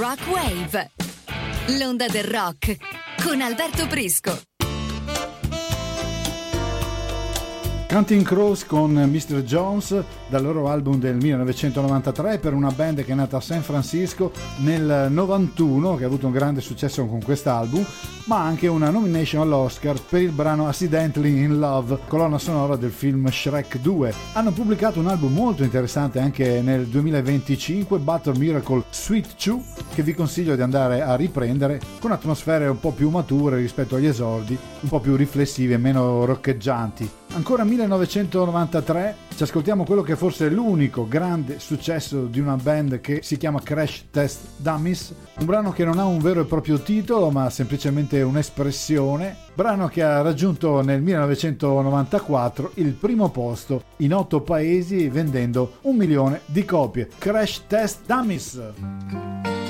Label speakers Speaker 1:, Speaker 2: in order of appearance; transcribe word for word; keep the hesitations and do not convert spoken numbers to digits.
Speaker 1: Rock Wave, l'onda del rock con Alberto Prisco.
Speaker 2: Counting Crows con mister Jones dal loro album del millenovecentonovantatré, per una band che è nata a San Francisco nel novantuno, che ha avuto un grande successo con quest'album, ma anche una nomination all'Oscar per il brano Accidentally in Love, colonna sonora del film Shrek due. Hanno pubblicato un album molto interessante anche nel duemilaventicinque, Butter Miracle Sweet Chew, che vi consiglio di andare a riprendere, con atmosfere un po' più mature rispetto agli esordi, un po' più riflessive e meno roccheggianti. Ancora millenovecentonovantatré, ci ascoltiamo quello che forse è l'unico grande successo di una band che si chiama Crash Test Dummies, un brano che non ha un vero e proprio titolo ma semplicemente un'espressione, brano che ha raggiunto nel millenovecentonovantaquattro il primo posto in otto paesi vendendo un milione di copie. Crash Test Dummies.